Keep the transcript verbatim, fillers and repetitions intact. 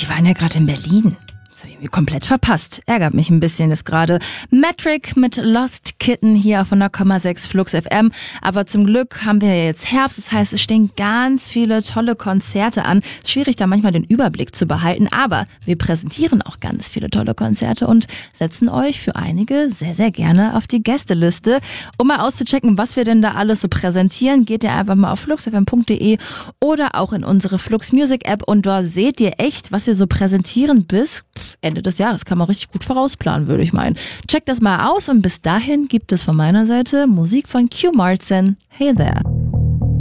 die waren ja gerade in Berlin. Das habe ich irgendwie komplett verpasst. Ärgert mich ein bisschen jetzt gerade. Metric mit Lost Kitten hier auf hundert Komma sechs Flux F M. Aber zum Glück haben wir ja jetzt Herbst. Das heißt, es stehen ganz viele tolle Konzerte an. Schwierig, da manchmal den Überblick zu behalten. Aber wir präsentieren auch ganz viele tolle Konzerte und setzen euch für einige sehr, sehr gerne auf die Gästeliste. Um mal auszuchecken, was wir denn da alles so präsentieren, geht ihr einfach mal auf flux f m punkt d e oder auch in unsere Flux Music App. Und dort seht ihr echt, was wir so präsentieren bis Ende des Jahres. Kann man richtig gut vorausplanen, würde ich meinen. Checkt das mal aus und bis dahin gibt es von meiner Seite Musik von Q Martin. Hey there.